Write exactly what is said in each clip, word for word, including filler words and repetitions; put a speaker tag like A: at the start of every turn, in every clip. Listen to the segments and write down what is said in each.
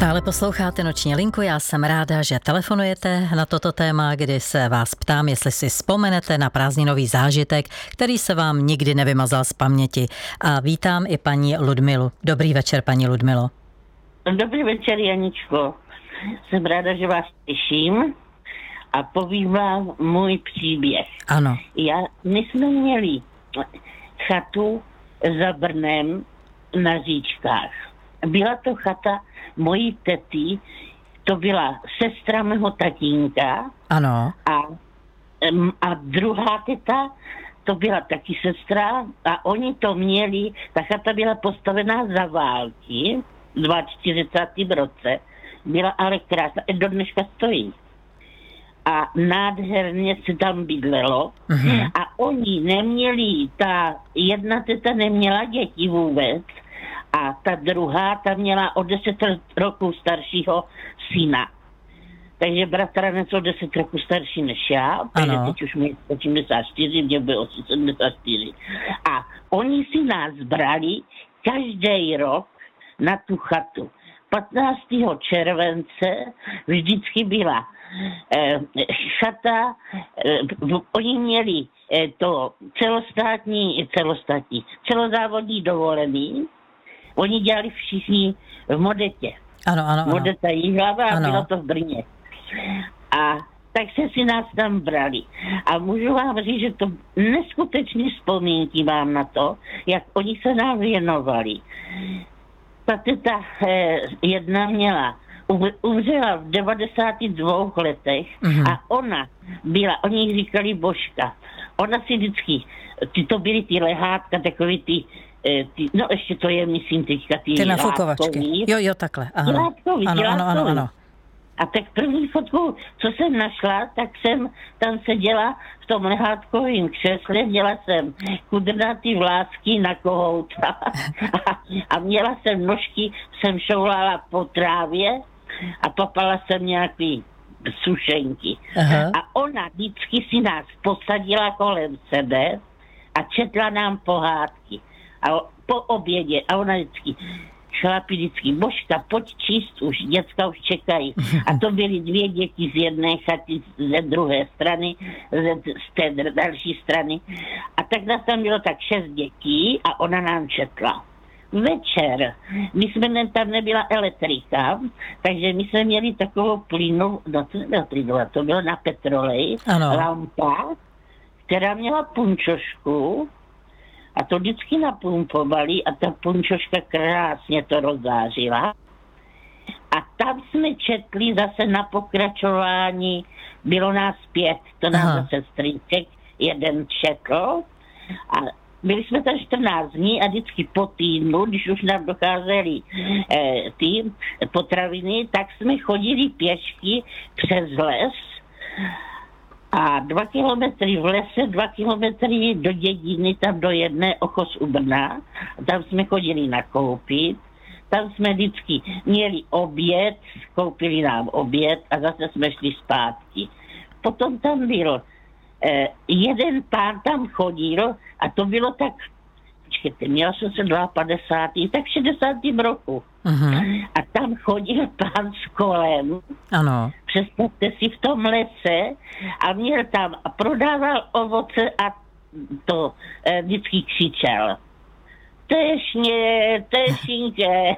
A: Stále posloucháte Noční linku, já jsem ráda, že telefonujete na toto téma, kdy se vás ptám, jestli si vzpomenete na prázdninový zážitek, který se vám nikdy nevymazal z paměti. A vítám i paní Ludmilu. Dobrý večer, paní Ludmilo.
B: Dobrý večer, Janičko. Jsem ráda, že vás slyším a povím vám můj příběh.
A: Ano.
B: Já, my jsme měli chatu za Brnem na Říčkách. Byla to chata mojí tety, to byla sestra mého tatínka.
A: Ano.
B: A, a druhá teta, to byla taky sestra a oni to měli, ta chata byla postavená za války v čtyřicátém roce, byla ale krásná, do dneška stojí. A nádherně se tam bydlelo. Mm-hmm. A oni neměli, ta jedna teta neměla děti vůbec a ta druhá, ta měla o deset roků staršího syna. Takže bratranec o deset roků starší než já, takže teď už mi osmdesát čtyři, mě bylo sedmdesát čtyři. A oni si nás brali každý rok na tu chatu. patnáctého července vždycky byla eh, chata, eh, oni měli eh, to celostátní, celostátní, celozávodní dovolený. Oni dělali všichni v Modetě.
A: Ano, ano, ano.
B: Modeta Jihlava a bylo to v Brně. A tak se si nás tam brali. A můžu vám říct, že to neskutečné vzpomínky mám na to, jak oni se nám věnovali. Ta teta eh, jedna měla, umřela v devadesátých dvou letech mm-hmm. a ona byla, oni jí říkali Božka. Ona si vždycky, ty to byly ty lehátka, takový ty, eh, ty, no ještě to je, myslím, teďka ty,
A: ty nafukovačky. Jo, jo, takhle. Ano.
B: Látkový,
A: ano, ano, ano, ano.
B: A tak první fotku, co jsem našla, tak jsem tam seděla v tom lehátkovém křesle, měla jsem kudrnatý vlásky na kohouta a, a měla jsem nožky, jsem šoulala po trávě a papala jsem nějaký sušenky. Aha. A ona vždycky si nás posadila kolem sebe a četla nám pohádky. A po obědě, a ona vždycky... Chlapi vždycky, Božka, pojď číst už, děcka už čekají. A to byly dvě děti z jedné chaty, ze druhé strany, ze, z té další strany. A tak nás tam bylo tak šest dětí a ona nám četla. Večer, my jsme, tam nebyla elektrika, takže my jsme měli takovou plynu, no to nebyla plynová, to bylo na petrolej, ano. Lampa, která měla punčošku, a to vždycky napumpovali a ta punčoška krásně to rozzářila. A tam jsme četli zase na pokračování, bylo nás pět, to nám Aha. zase strýček jeden četl. A byli jsme tam čtrnáct dní a vždycky po týdnu, když už nám docházely eh, ty potraviny, tak jsme chodili pěšky přes les. A dva kilometry v lese, dva kilometry do dědiny, tam do jedné okos u Brna. Tam jsme chodili nakoupit. Tam jsme vždycky měli oběd, koupili nám oběd a zase jsme šli zpátky. Potom tam byl eh, jeden pán tam chodil a to bylo tak, počkejte, měla jsem se padesát dva, tak v šedesátém roku. Uh-huh. A tam chodil pán s kolem. Ano. Představte si v tom lese a měl tam a prodával ovoce a to eh, vždycky křičel. Tešně, tešinke.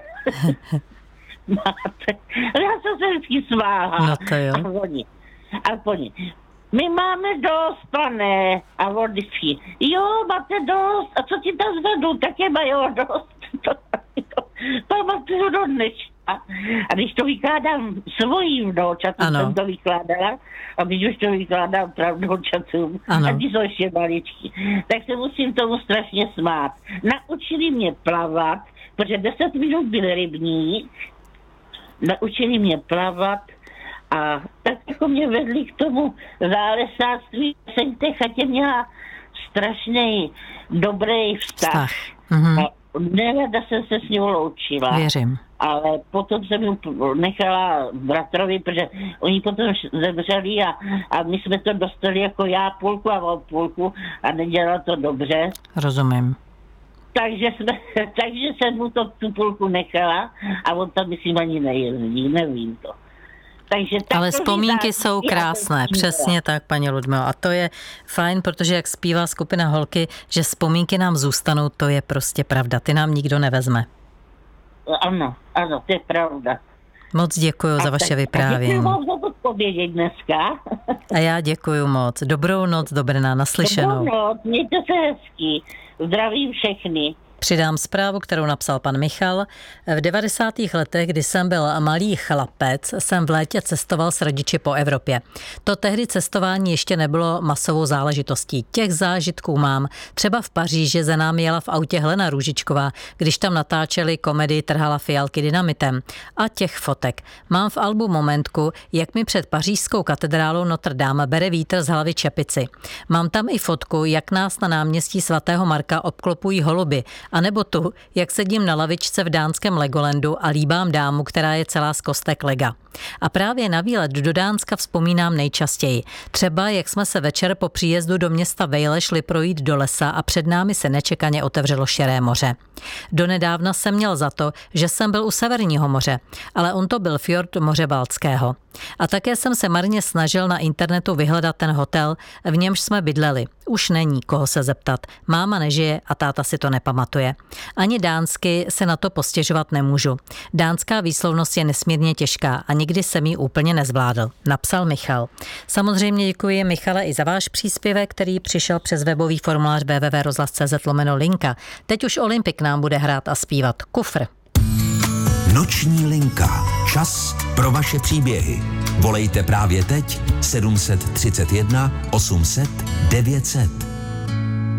B: Máte. Já jsem se vždycky sváhal.
A: No to jo.
B: A oni, a oni, my máme dost, pane. A on vždycky, jo, máte dost. A co ti tam zvedu? Také mají dost. Pamatuju do dneška. A když to vykládám svojím vnoučatům, jsem to vykládala, a když už to vykládám pravnoučatům, a ty jsou ještě maličky, tak se musím tomu strašně smát. Naučili mě plavat, protože deset minut byl rybník, naučili mě plavat a tak jako mě vedli k tomu zálesáctví. Jsem v té chatě měla strašný dobrý vztah. vztah. Mm-hmm. Nerada jsem se s ním loučila.
A: Věřím.
B: Ale potom jsem ji nechala bratrovi, protože oni potom zemřeli a, a my jsme to dostali jako já půlku a on půlku a nedělala to dobře.
A: Rozumím.
B: takže, jsme, takže jsem mu to tu půlku nechala a on tam myslím ani nejezdí, nevím to. Takže
A: ale vzpomínky jsou krásné, přesně tak, paní Ludmilo. A to je fajn, protože jak zpívá skupina Holky, že vzpomínky nám zůstanou, to je prostě pravda. Ty nám nikdo nevezme.
B: Ano, ano, to je pravda.
A: Moc děkuji za vaše vyprávění.
B: Děkuji vám za odpovědět dneska.
A: A já děkuji moc. Dobrou noc do Brna, naslyšenou.
B: Dobrou noc, mějte se hezky. Zdravím všechny.
A: Přidám zprávu, kterou napsal pan Michal. V devadesátých letech, kdy jsem byl malý chlapec, jsem v létě cestoval s rodiči po Evropě. To tehdy cestování ještě nebylo masovou záležitostí. Těch zážitků mám. Třeba v Paříži za námi jela v autě Helena Růžičková, když tam natáčeli komedii Trhala fialky dynamitem. A těch fotek. Mám v albu momentku, jak mi před pařížskou katedrálou Notre Dame bere vítr z hlavy čepici. Mám tam i fotku, jak nás na náměstí svatého Marka obklopují holuby. A nebo tu, jak sedím na lavičce v dánském Legolandu a líbám dámu, která je celá z kostek lega. A právě na výlet do Dánska vzpomínám nejčastěji. Třeba, jak jsme se večer po příjezdu do města Vejle šli projít do lesa a před námi se nečekaně otevřelo širé moře. Donedávna jsem měl za to, že jsem byl u Severního moře, ale on to byl fjord moře Baltského. A také jsem se marně snažil na internetu vyhledat ten hotel, v němž jsme bydleli. Už není koho se zeptat. Máma nežije a táta si to nepamatuje. Ani dánsky se na to postěžovat nemůžu. Dánská výslovnost je nesmírně těžká a nikdy jsem ji úplně nezvládl, napsal Michal. Samozřejmě děkuji, Michale, i za váš příspěvek, který přišel přes webový formulář w w w tečka rozhlas tečka c z lomeno linka. Teď už Olympik nám bude hrát a zpívat Kufr.
C: Noční linka. Čas pro vaše příběhy. Volejte právě teď sedm set třicet jedna osm set devět set.